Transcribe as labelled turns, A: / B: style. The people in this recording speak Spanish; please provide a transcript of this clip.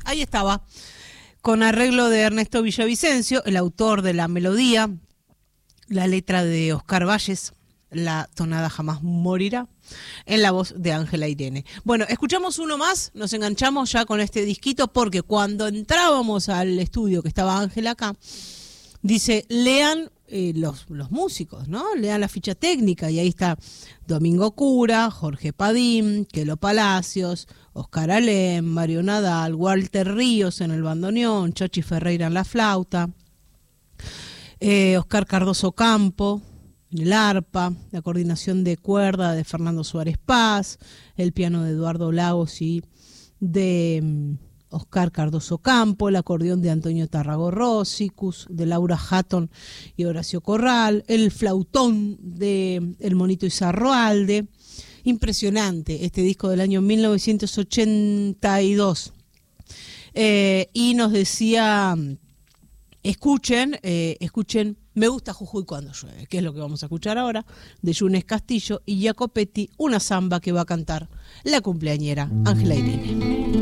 A: Ahí estaba, con arreglo de Ernesto Villavicencio, el autor de la melodía, la letra de Oscar Valles, la tonada jamás morirá, en la voz de Ángela Irene. Bueno, escuchamos uno más, nos enganchamos ya con este disquito, porque cuando entrábamos al estudio, que estaba Ángela acá, dice, lean los músicos, ¿no? Lean la ficha técnica, y ahí está Domingo Cura, Jorge Padín, Quelo Palacios, Oscar Alem, Mario Nadal, Walter Ríos en el bandoneón, Chachi Ferreira en la flauta, Oscar Cardoso Campo en el arpa, la coordinación de cuerda de Fernando Suárez Paz, el piano de Eduardo Lagos y de Oscar Cardoso Campo, el acordeón de Antonio Tarrago Rosicus, de Laura Hatton y Horacio Corral, el flautón de El Monito Izarroalde. Impresionante este disco del año 1982. Y nos decía, escuchen, Me gusta Jujuy cuando llueve, que es lo que vamos a escuchar ahora, de Yunes Castillo y Jacopetti, una samba que va a cantar la cumpleañera Ángela Irene.